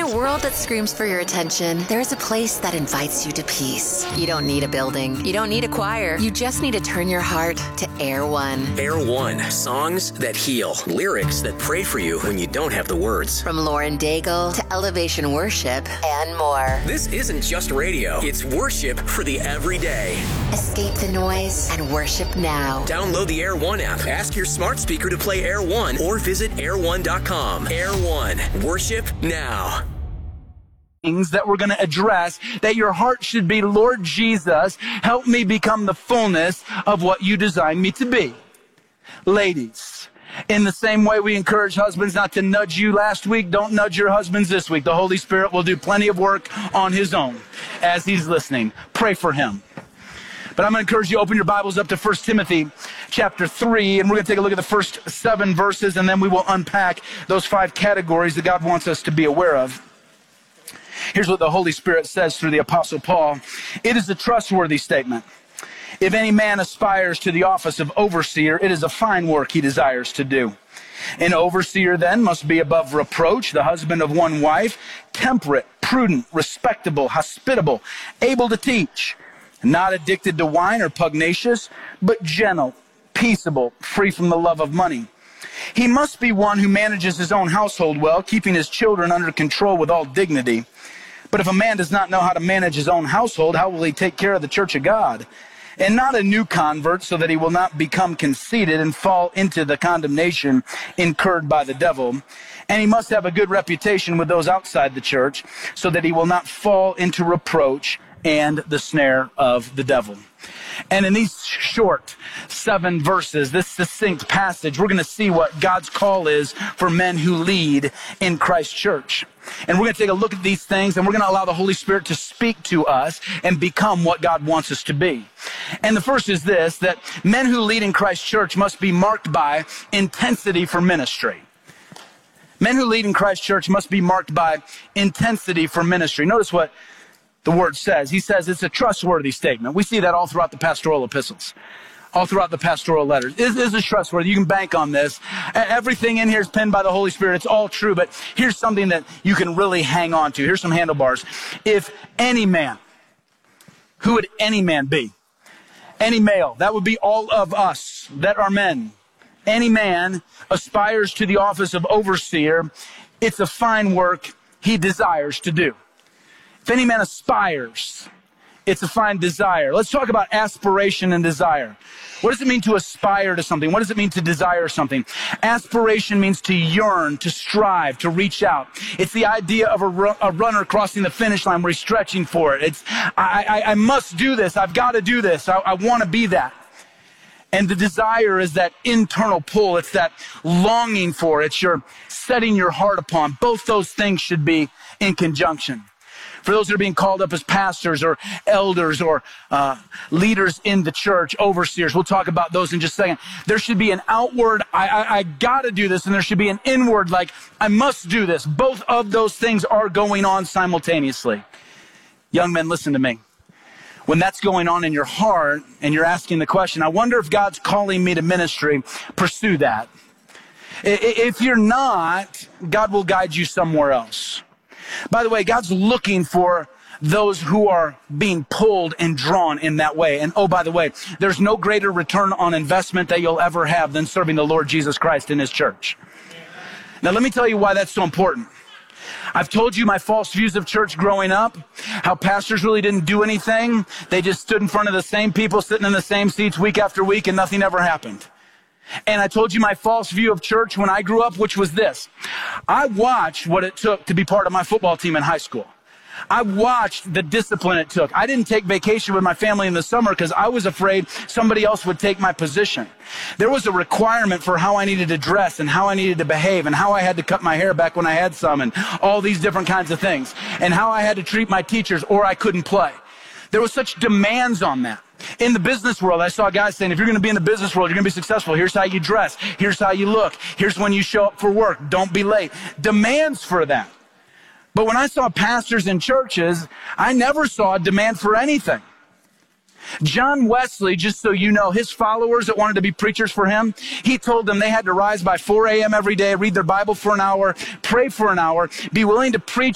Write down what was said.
a world that screams for your attention, there is a place that invites you to peace. You don't need a building. You don't need a choir. You just need to turn your heart to Air One. Air One. Songs that heal. Lyrics that pray for you when you don't have the words. From Lauren Daigle to Elevation Worship and more. This isn't just radio. It's worship for the everyday. Escape the noise and worship now. Download the Air One app. Ask your smart speaker to play Air One or visit air1.com. Air One. Worship now. Things that we're going to address, that your heart should be, Lord Jesus, help me become the fullness of what you designed me to be. Ladies, in the same way we encourage husbands not to nudge you last week, don't nudge your husbands this week. The Holy Spirit will do plenty of work on his own as he's listening. Pray for him. But I'm going to encourage you to open your Bibles up to 1 Timothy chapter 3, and we're going to take a look at the first 7 verses, and then we will unpack those 5 categories that God wants us to be aware of. Here's what the Holy Spirit says through the Apostle Paul. It is a trustworthy statement. If any man aspires to the office of overseer, it is a fine work he desires to do. An overseer then must be above reproach, the husband of one wife, temperate, prudent, respectable, hospitable, able to teach, not addicted to wine or pugnacious, but gentle, peaceable, free from the love of money. He must be one who manages his own household well, keeping his children under control with all dignity. But if a man does not know how to manage his own household, how will he take care of the church of God? And not a new convert, so that he will not become conceited and fall into the condemnation incurred by the devil. And he must have a good reputation with those outside the church, so that he will not fall into reproach and the snare of the devil. And in these short 7 verses, this succinct passage, we're going to see what God's call is for men who lead in Christ's church. And we're going to take a look at these things, and we're going to allow the Holy Spirit to speak to us and become what God wants us to be. And the first is this, that men who lead in Christ's church must be marked by intensity for ministry. Men who lead in Christ's church must be marked by intensity for ministry. Notice what the word says. He says it's a trustworthy statement. We see that all throughout the pastoral epistles, all throughout the pastoral letters. This is trustworthy. You can bank on this. Everything in here is penned by the Holy Spirit. It's all true, but here's something that you can really hang on to. Here's some handlebars. If any man, who would any man be? Any male. That would be all of us that are men. Any man aspires to the office of overseer. It's a fine work he desires to do. If any man aspires, it's a fine desire. Let's talk about aspiration and desire. What does it mean to aspire to something? What does it mean to desire something? Aspiration means to yearn, to strive, to reach out. It's the idea of a runner crossing the finish line where he's stretching for it. It's, I must do this. I've got to do this. I want to be that. And the desire is that internal pull. It's that longing for it. It's your setting your heart upon. Both those things should be in conjunction. For those that are being called up as pastors or elders or leaders in the church, overseers, we'll talk about those in just a second. There should be an outward, I got to do this, and there should be an inward, like, I must do this. Both of those things are going on simultaneously. Young men, listen to me. When that's going on in your heart and you're asking the question, I wonder if God's calling me to ministry, pursue that. If you're not, God will guide you somewhere else. By the way, God's looking for those who are being pulled and drawn in that way. And oh, by the way, there's no greater return on investment that you'll ever have than serving the Lord Jesus Christ in his church. Now, let me tell you why that's so important. I've told you my false views of church growing up, how pastors really didn't do anything. They just stood in front of the same people sitting in the same seats week after week, and nothing ever happened. And I told you my false view of church when I grew up, which was this. I watched what it took to be part of my football team in high school. I watched the discipline it took. I didn't take vacation with my family in the summer because I was afraid somebody else would take my position. There was a requirement for how I needed to dress and how I needed to behave and how I had to cut my hair back when I had some and all these different kinds of things and how I had to treat my teachers or I couldn't play. There was such demands on that. In the business world, I saw guys saying, if you're going to be in the business world, you're going to be successful. Here's how you dress. Here's how you look. Here's when you show up for work. Don't be late. Demands for that. But when I saw pastors in churches, I never saw a demand for anything. John Wesley, just so you know, his followers that wanted to be preachers for him, he told them they had to rise by 4 a.m. every day, read their Bible for an hour, pray for an hour, be willing to preach